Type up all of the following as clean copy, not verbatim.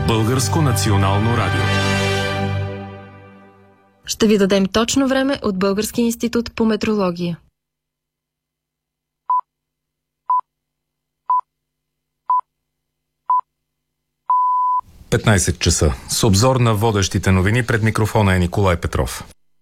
Българско национално радио. Ще ви дадем точно време от Българския институт по метрология. – 15 часа. С обзор на водещите новини пред микрофона е Николай Петров.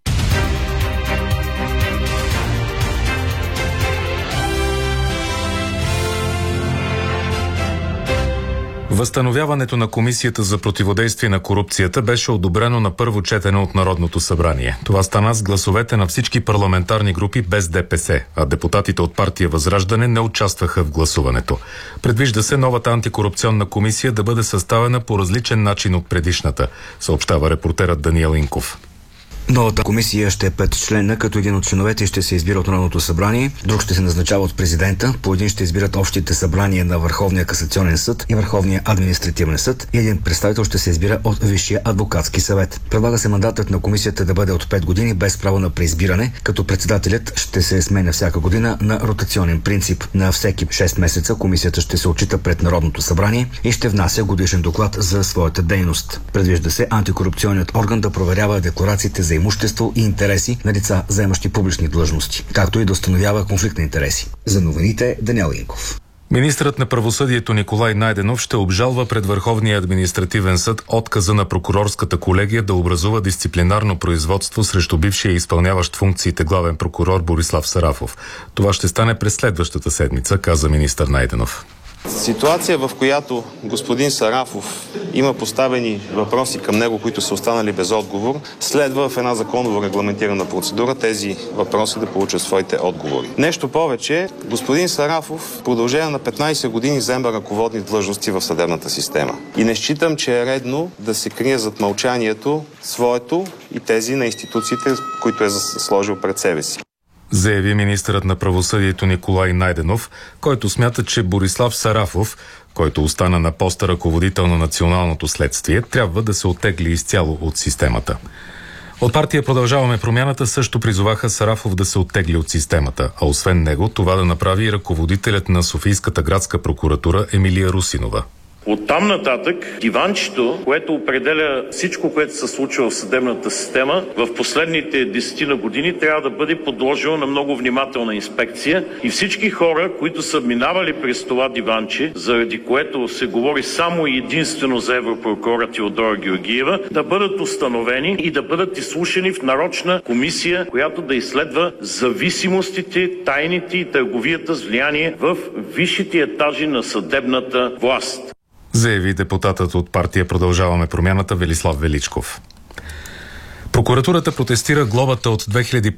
Възстановяването на Комисията за противодействие на корупцията беше одобрено на първо четене от Народното събрание. Това стана с гласовете на всички парламентарни групи без ДПС, а депутатите от партия Възраждане не участваха в гласуването. Предвижда се новата антикорупционна комисия да бъде съставена по различен начин от предишната, съобщава репортерът Даниел Инков. Новата комисия ще е 5-членна, като един от членовете ще се избира от Народното събрание, друг ще се назначава от президента, по един ще избират общите събрания на Върховния касационен съд и Върховния административен съд и един представител ще се избира от Висшия адвокатски съвет. Предлага се мандатът на комисията да бъде от 5 години без право на преизбиране, като председателят ще се сменя всяка година на ротационен принцип. На всеки 6 месеца комисията ще се отчита пред Народното събрание и ще внася годишен доклад за своята дейност. Предвижда се антикорупционният орган да проверява декларациите за имущество и интереси на лица, заемащи публични длъжности, както и да установява конфликт на интереси. За новините Даниел Инков. Министърът на правосъдието Николай Найденов ще обжалва пред Върховния административен съд отказа на прокурорската колегия да образува дисциплинарно производство срещу бившия изпълняващ функциите главен прокурор Борислав Сарафов. Това ще стане през следващата седмица, каза министър Найденов. Ситуация, в която господин Сарафов има поставени въпроси към него, които са останали без отговор, следва в една законово регламентирана процедура тези въпроси да получат своите отговори. Нещо повече, господин Сарафов в продължение на 15 години заема ръководни длъжности в съдебната система. И не считам, че е редно да се крие зад мълчанието своето и тези на институциите, които е сложил пред себе си. Заяви министърът на правосъдието Николай Найденов, който смята, че Борислав Сарафов, който остана на поста ръководител на националното следствие, трябва да се оттегли изцяло от системата. От партия Продължаваме промяната също призоваха Сарафов да се оттегли от системата, а освен него това да направи и ръководителят на Софийската градска прокуратура Емилия Русинова. Оттам нататък диванчето, което определя всичко, което се случва в съдебната система, в последните 10 години трябва да бъде подложено на много внимателна инспекция и всички хора, които са минавали през това диванче, заради което се говори само и единствено за европрокурора Теодора Георгиева, да бъдат установени и да бъдат изслушани в нарочна комисия, която да изследва зависимостите, тайните и търговията с влияние в висшите етажи на съдебната власт. Заяви депутатът от партия Продължаваме промяната Велислав Величков. Прокуратурата протестира глобата от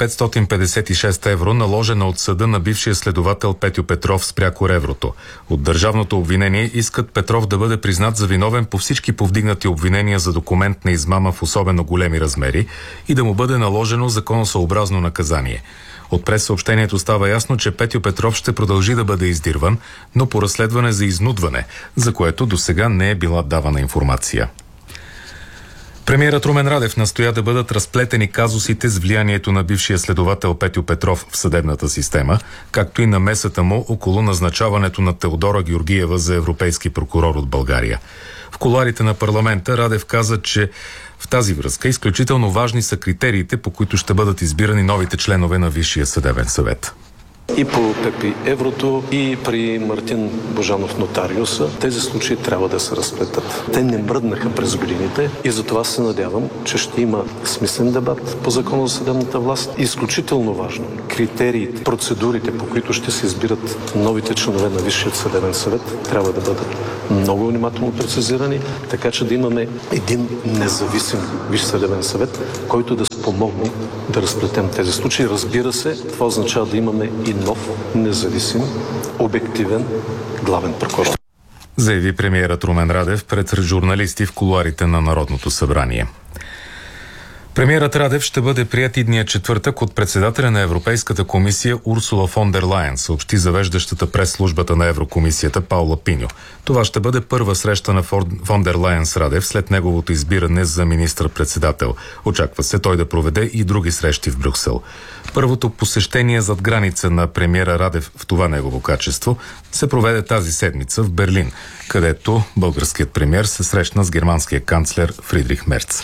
2556 евро, наложена от съда на бившия следовател Петю Петров спряко Реврото. От държавното обвинение искат Петров да бъде признат за виновен по всички повдигнати обвинения за документна измама в особено големи размери и да му бъде наложено законосъобразно наказание. От прессъобщението става ясно, че Петю Петров ще продължи да бъде издирван, но по разследване за изнудване, за което досега не е била давана информация. Премиерът Румен Радев настоя да бъдат разплетени казусите с влиянието на бившия следовател Петю Петров в съдебната система, както и намесата му около назначаването на Теодора Георгиева за европейски прокурор от България. В кулоарите на парламента Радев каза, че в тази връзка изключително важни са критериите, по които ще бъдат избирани новите членове на Висшия съдебен съвет. И по Пепи Еврото, и при Мартин Божанов нотариуса, тези случаи трябва да се разплетат. Те не мръднаха през годините и затова се надявам, че ще има смислен дебат по закона за съдебната власт. Изключително важно, критериите, процедурите, по които ще се избират новите членове на Висшия съдебен съвет, трябва да бъдат много внимателно прецизирани, така че да имаме един независим Висш съдебен съвет, който да спомогне да разплетем тези случаи. Разбира се, това означава да имаме и нов, независим, обективен главен прокурор. Заяви премиерът Румен Радев пред журналисти в кулоарите на Народното събрание. Премиерът Радев ще бъде приет идния четвъртък от председателя на Европейската комисия Урсула фон дер Лайен, съобщи завеждащата прес-службата на Еврокомисията Паула Пиньо. Това ще бъде първа среща на фон дер Лайен с Радев след неговото избиране за министър-председател. Очаква се той да проведе и други срещи в Брюксел. Първото посещение зад граница на премиера Радев в това негово качество се проведе тази седмица в Берлин, където българският премиер се срещна с германския канцлер Фридрих Мерц.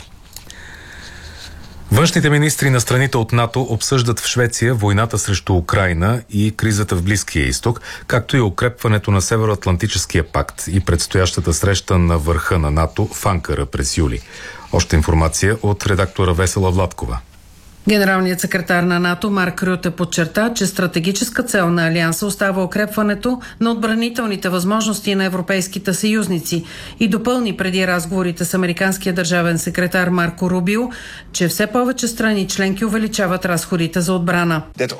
Външните министри на страните от НАТО обсъждат в Швеция войната срещу Украйна и кризата в Близкия изток, както и укрепването на Североатлантическия пакт и предстоящата среща на върха на НАТО в Анкара през юли. Още информация от редактора Весела Владкова. Генералният секретар на НАТО Марк Рюте подчерта, че стратегическа цел на Алианса остава укрепването на отбранителните възможности на европейските съюзници и допълни преди разговорите с американския държавен секретар Марко Рубио, че все повече страни членки увеличават разходите за отбрана.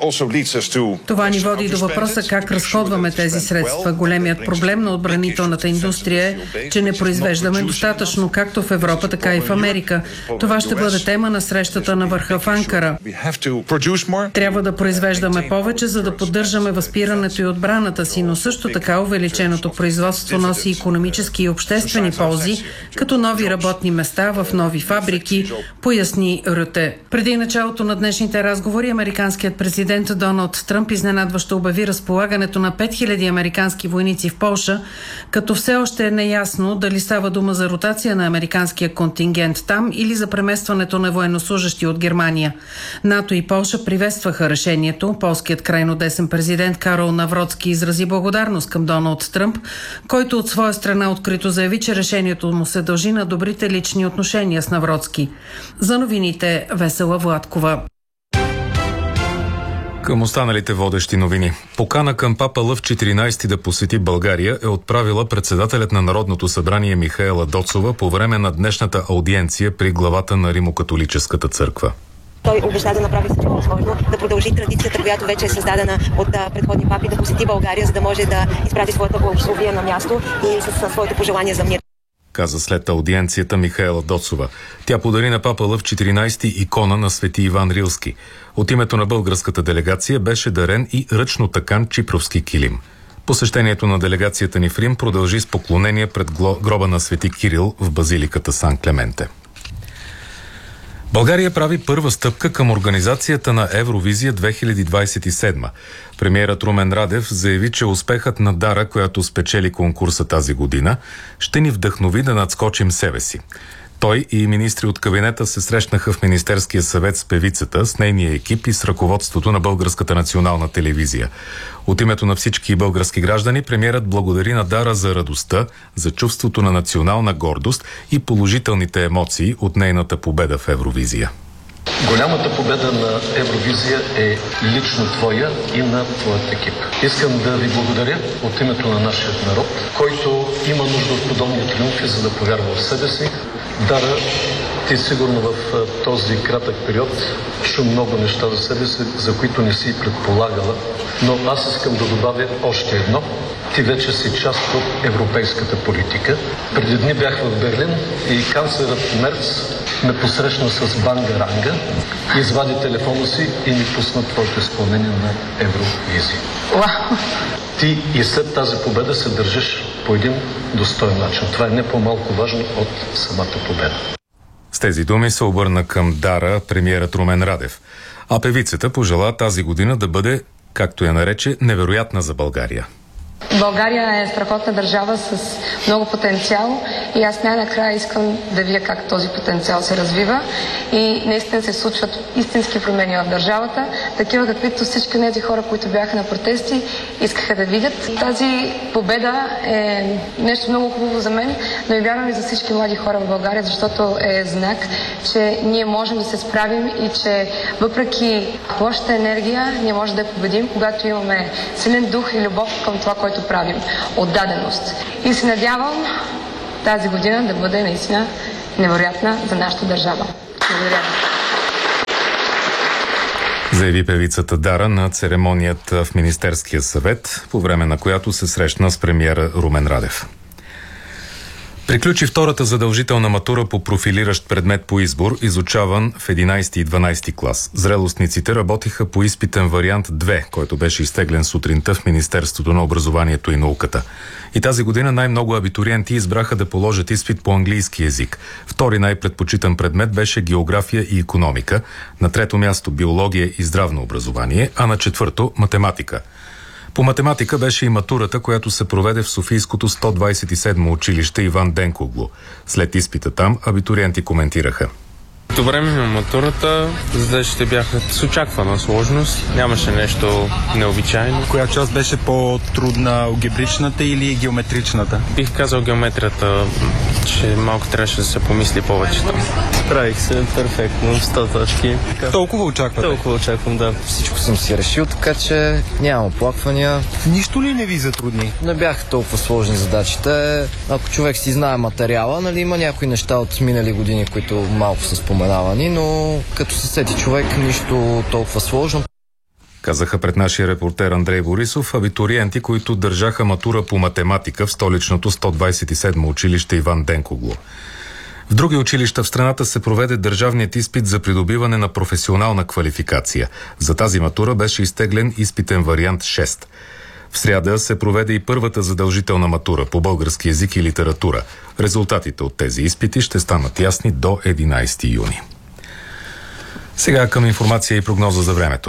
Това ни води до въпроса как разходваме тези средства. Големият проблем на отбранителната индустрия е, че не произвеждаме достатъчно както в Европа, така и в Америка. Това ще бъде тема на срещата на върха в Анкара. Трябва да произвеждаме повече, за да поддържаме възпирането и отбраната си, но също така увеличеното производство носи икономически и обществени ползи, като нови работни места в нови фабрики, поясни Рюте. Преди началото на днешните разговори, американският президент Доналд Тръмп изненадващо обяви разполагането на 5000 американски войници в Полша, като все още е неясно дали става дума за ротация на американския контингент там или за преместването на военнослужещи от Германия. НАТО и Полша приветстваха решението. Полският крайно десен президент Карол Навроцки изрази благодарност към Доналд Тръмп, който от своя страна открито заяви, че решението му се дължи на добрите лични отношения с Навроцки. За новините Весела Владкова. Към останалите водещи новини. Покана към папа Лъв 14 да посети България е отправила председателят на Народното събрание Михаела Доцова по време на днешната аудиенция при главата на Римокатолическата църква. Той обеща да направи всичко възможно, да продължи традицията, която вече е създадена от предходни папи, да посети България, за да може да изпрати своята благословие на място и със своето пожелание за мир. Каза след аудиенцията Михаела Доцова. Тя подари на папа Лъв 14 икона на свети Иван Рилски. От името на българската делегация беше дарен и ръчно тъкан чипровски килим. Посещението на делегацията ни в Рим продължи с поклонение пред гроба на свети Кирил в базиликата Сан Клементе. България прави първа стъпка към организацията на Евровизия 2027. Премиерът Румен Радев заяви, че успехът на Дара, която спечели конкурса тази година, ще ни вдъхнови да надскочим себе си. Той и министри от кабинета се срещнаха в Министерския съвет с певицата, с нейния екип и с ръководството на Българската национална телевизия. От името на всички български граждани премиерът благодари на Дара за радостта, за чувството на национална гордост и положителните емоции от нейната победа в Евровизия. Голямата победа на Евровизия е лично твоя и на твоят екип. Искам да ви благодаря от името на нашия народ, който има нужда от подобни триумфи, за да повярва в себе си. Дара, ти сигурно в този кратък период чу много неща за себе си, за които не си предполагала, но аз искам да добавя още едно. Ти вече си част от европейската политика. Преди дни бях в Берлин и канцлерът Мерц ме посрещна с банга-ранга, извади телефона си и ми пусна твоето изпълнение на Евровизия. Ти и след тази победа се държиш по един достоен начин. Това е не по-малко важно от самата победа. С тези думи се обърна към Дара премиерът Румен Радев. А певицата пожела тази година да бъде, както я нарече, невероятна за България. България е страхотна държава с много потенциал и аз най-накрая искам да видя как този потенциал се развива и наистина се случват истински промени в държавата, такива каквито всички тези хора, които бяха на протести, искаха да видят. Тази победа е нещо много хубаво за мен, но и вярвам и за всички млади хора в България, защото е знак, че ние можем да се справим и че въпреки лошата енергия, ние можем да я победим, когато имаме силен дух и любов към това, което правим, отдаденост. И се надявам тази година да бъде наистина невероятна за нашата държава. Благодаря. Заяви певицата Дара на церемонията в Министерския съвет, по време на която се срещна с премиера Румен Радев. Приключи втората задължителна матура по профилиращ предмет по избор, изучаван в 11 и 12 клас. Зрелостниците работиха по изпитен вариант 2, който беше изтеглен сутринта в Министерството на образованието и науката. И тази година най-много абитуриенти избраха да положат изпит по английски език. Втори най-предпочитан предмет беше география и икономика, на трето място биология и здравно образование, а на четвърто математика. По математика беше и матурата, която се проведе в Софийското 127 училище Иван Денкоглу. След изпита там абитуриенти коментираха. Добре ми на матурата, задачите бяха с очаквана сложност, нямаше нещо необичайно. Коя част беше по-трудна, алгебричната или геометричната? Бих казал геометрията, че малко трябваше да се помисли повече там. Справих се перфектно, 100 точки. Толкова очаквате? Толкова очаквам, да. Всичко съм си решил, така че нямам оплаквания. Нищо ли не ви затрудни? Не бяха толкова сложни задачите. Ако човек си знае материала, нали, има някои неща от минали години, които малко са споменавани, но като се сети човек, нищо толкова сложно. Казаха пред нашия репортер Андрей Борисов абитуриенти, които държаха матура по математика в столичното 127 училище Иван Денкоглу. В други училища в страната се проведе държавният изпит за придобиване на професионална квалификация. За тази матура беше изтеглен изпитен вариант 6. В сряда се проведе и първата задължителна матура по български език и литература. Резултатите от тези изпити ще станат ясни до 11 юни. Сега към информация и прогноза за времето.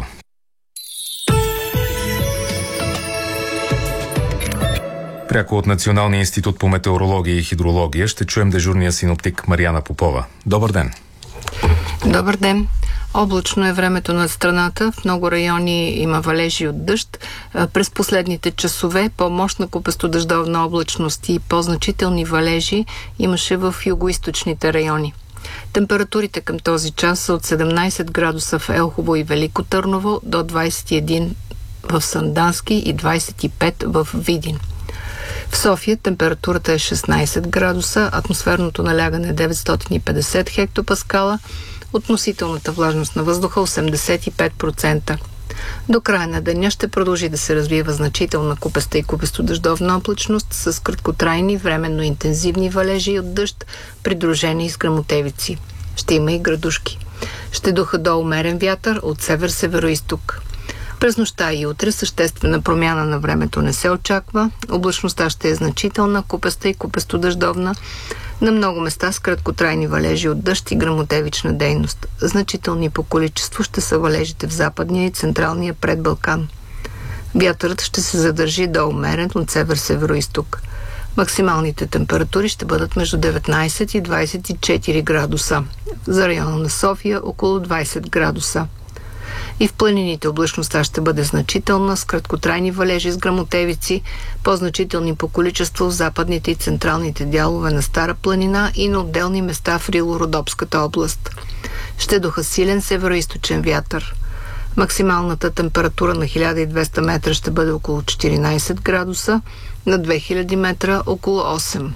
Пряко от Националния институт по метеорология и хидрология ще чуем дежурния синоптик Мариана Попова. Добър ден! Добър ден! Облачно е времето над страната. В много райони има валежи от дъжд. През последните часове по-мощна купестодъждовна облачност и по-значителни валежи имаше в югоизточните райони. Температурите към този час са от 17 градуса в Елхово и Велико Търново до 21 в Сандански и 25 в Видин. В София температурата е 16 градуса, атмосферното налягане е 950 хектопаскала, относителната влажност на въздуха 85%. До края на деня ще продължи да се развива значителна купеста и купестодъждовна облачност с краткотрайни, временно интензивни валежи от дъжд, придружени с гръмотевици. Ще има и градушки. Ще духа до умерен вятър от север-североизток. През нощта и утре съществена промяна на времето не се очаква. Облачността ще е значителна, купеста и купестодъждовна. На много места с краткотрайни валежи от дъжд и гръмотевична дейност. Значителни по количество ще са валежите в западния и централния предбалкан. Вятърът ще се задържи до умерен от север-североизток. Максималните температури ще бъдат между 19 и 24 градуса. За района на София около 20 градуса. И в планините облачността ще бъде значителна, с краткотрайни валежи с гръмотевици, по-значителни по количество в западните и централните дялове на Стара планина и на отделни места в Рило-Родопската област. Ще духа силен североизточен вятър. Максималната температура на 1200 метра ще бъде около 14 градуса, на 2000 метра около 8.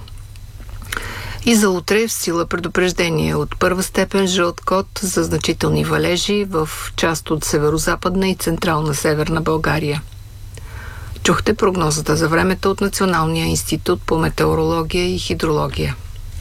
И за утре в сила предупреждение от първа степен жълт код за значителни валежи в част от северо-западна и централна северна България. Чухте прогнозата за времето от Националния институт по метеорология и хидрология.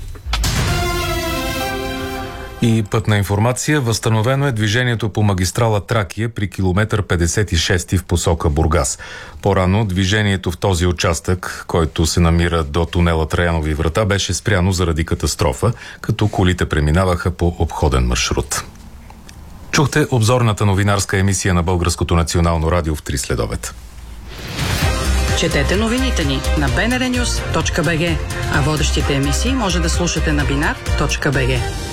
И пътна информация. Възстановено е движението по магистрала Тракия при километър 56 в посока Бургас. По-рано движението в този участък, който се намира до тунела Траянови врата, беше спряно заради катастрофа, като колите преминаваха по обходен маршрут. Чухте обзорната новинарска емисия на Българското национално радио в 3 следобед. Четете новините ни на bnrnews.bg, а водещите емисии може да слушате на binar.bg.